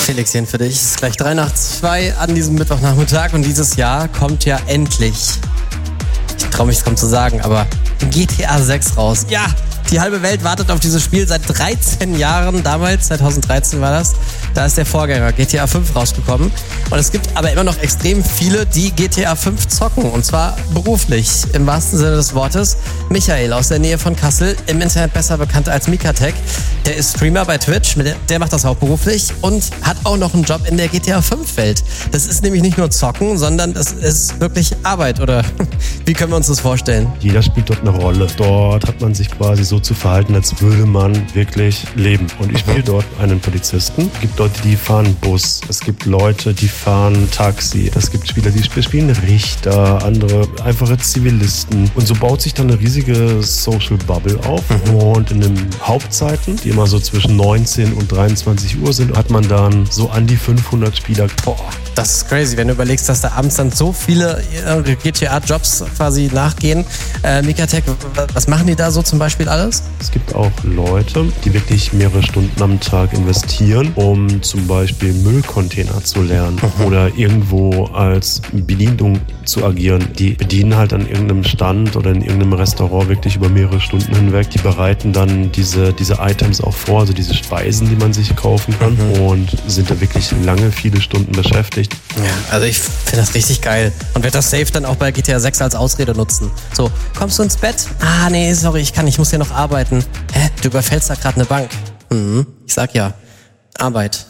Felixchen für dich. Es ist gleich 3:02 an diesem Mittwochnachmittag und dieses Jahr kommt ja endlich, ich traue mich es kaum zu sagen, aber GTA 6 raus. Ja, die halbe Welt wartet auf dieses Spiel seit 13 Jahren. Damals, 2013 war das. Da ist der Vorgänger GTA 5 rausgekommen. Und es gibt aber immer noch extrem viele, die GTA 5 zocken. Und zwar beruflich, im wahrsten Sinne des Wortes. Michael aus der Nähe von Kassel, im Internet besser bekannt als Mikatech. Der ist Streamer bei Twitch, der macht das hauptberuflich und hat auch noch einen Job in der GTA 5 Welt. Das ist nämlich nicht nur Zocken, sondern das ist wirklich Arbeit. Oder wie können wir uns das vorstellen? Jeder spielt dort eine Rolle. Dort hat man sich quasi so zu verhalten, als würde man wirklich leben. Und ich spiele dort einen Polizisten. Es gibt Leute, die fahren Bus. Es gibt Leute, die fahren Taxi. Es gibt Spieler, die spielen Richter, andere einfache Zivilisten. Und so baut sich dann eine riesige Social Bubble auf. Und in den Hauptzeiten, die immer so zwischen 19 und 23 Uhr sind, hat man dann so an die 500 Spieler. Boah, das ist crazy, wenn du überlegst, dass da abends dann so viele GTA-Jobs quasi nachgehen. Mikatech, was machen die da so zum Beispiel alles? Es gibt auch Leute, die wirklich mehrere Stunden am Tag investieren, um zum Beispiel Müllcontainer zu lernen oder irgendwo als Bedienung zu agieren. Die bedienen halt an irgendeinem Stand oder in irgendeinem Restaurant wirklich über mehrere Stunden hinweg. Die bereiten dann diese Items auch vor, also diese Speisen, die man sich kaufen kann und sind da wirklich lange, viele Stunden beschäftigt. Ja, also ich finde das richtig geil und werde das safe dann auch bei GTA 6 als Ausrede nutzen. So, kommst du ins Bett? Ah, nee, sorry, ich muss hier noch arbeiten. Hä? Du überfällst da gerade eine Bank. Ich sag ja, Arbeit.